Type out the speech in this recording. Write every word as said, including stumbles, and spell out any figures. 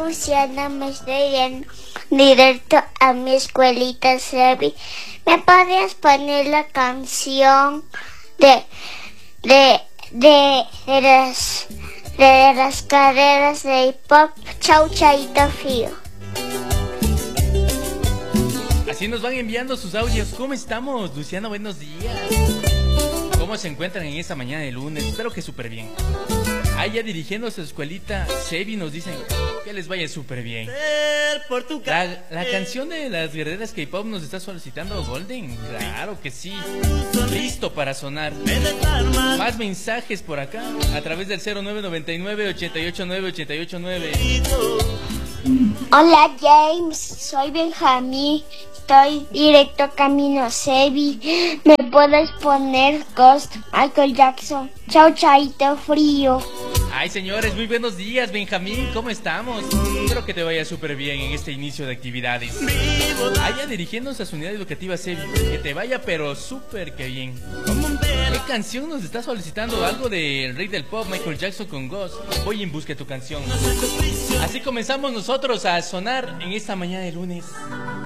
Luciana, me estoy yendo directo a mi escuelita, Sebi. ¿Me podrías poner la canción de de de, de las de las carreras de hip hop? Chau, chaito, frío. Así nos van enviando sus audios. ¿Cómo estamos, Luciano? Buenos días. ¿Cómo se encuentran en esta mañana de lunes? Espero que súper bien. Ahí ya dirigiendo a su escuelita, Sebi nos dicen que les vaya súper bien. La, la canción de las guerreras K-pop nos está solicitando Golden. Claro que sí. Listo para sonar. Más mensajes por acá a través del cero nueve nueve nueve, ochenta y ocho nueve, ochenta y ocho nueve. Hola James, soy Benjamín. Estoy directo camino a Sebi. ¿Me puedes poner Ghost, Michael Jackson? Chau, chaito, frío. Ay, señores, muy buenos días, Benjamín. ¿Cómo estamos? Espero que te vaya súper bien en este inicio de actividades. Allá dirigiéndose a su unidad educativa Sebi. Que te vaya, pero súper que bien. ¿Qué canción nos está solicitando? Algo del rey del pop, Michael Jackson con Ghost. Voy en busca de tu canción. Así comenzamos nosotros a sonar en esta mañana de lunes.